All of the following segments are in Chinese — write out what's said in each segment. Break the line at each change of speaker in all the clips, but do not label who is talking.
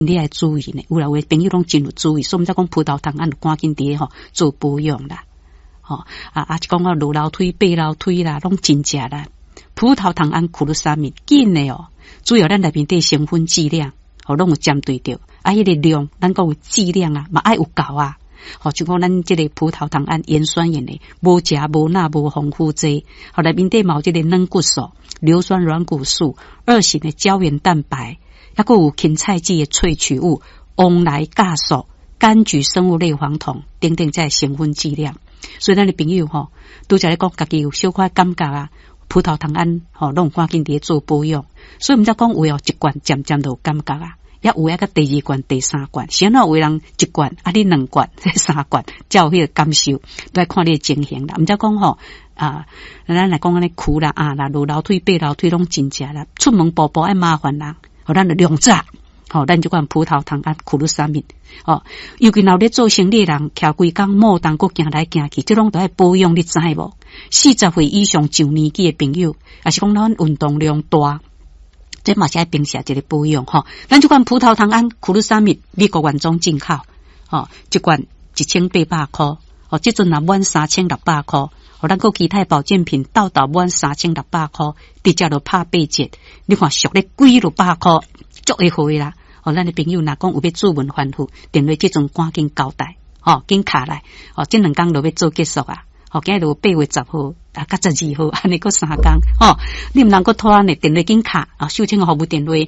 你要注意呢，有啦，有的朋友拢真有注意，所以我们才讲葡萄糖胺赶紧伫吼做保养啦。讲到六楼推、八楼推啦，拢真正啦。葡萄糖胺苦鲁沙米紧的哦，主要咱内面的成分剂量，拢有针对着。迄个量，咱讲有剂量啊，嘛爱有够啊。就讲咱这个葡萄糖胺盐酸盐的，无食无钠无丰富剂，内面底嘛有这个软骨素、硫酸软骨素、2型的胶原蛋白，还佫有芹菜剂的萃取物、翁来酵素、柑橘生物类黄酮等等在成分剂量。所以咱的朋友拄则咧讲家己有小可感觉啊，葡萄糖胺拢赶紧伫做保养。所以毋则讲有一罐渐渐都有感觉啊。也有个第2罐、第3罐，先有人1罐，你2罐、3罐，才有迄个感受，来看你的情形啦。毋则讲咱来讲安尼苦啦、啦、六楼推、八楼推拢真正啦，出门步步爱麻烦人，咱就量早，咱就管葡萄糖胺苦鲁沙米，尤其若咧做生理人，徛规工莫当佫行来行去，这拢都爱保养，你知无？40岁以上上年纪的朋友，也是讲咱运动量大。这嘛是爱平时一个保养咱就管葡萄糖胺苦鲁沙米美国原装进口一罐1800块这阵若满3600块咱个其他保健品到满3600块直接就拍8折，你看俗咧贵就100块足会好啦咱的朋友若讲有要做文反复电话这阵赶紧交代紧卡来这2天就要做结束啊今日就8月10号甲12号安尼个3天你毋能够拖呢电话紧卡收听服务电话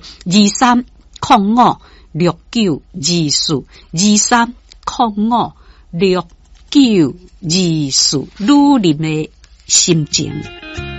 23056924 23056924，女人的心情。